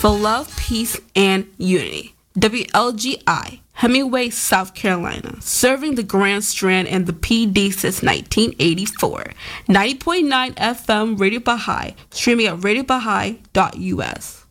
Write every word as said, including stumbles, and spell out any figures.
for love, peace, and unity. W L G I, Hemingway, South Carolina, serving the Grand Strand and the P D since nineteen eighty-four. ninety point nine F M Radio Baha'i, streaming at radio baha'i dot u s.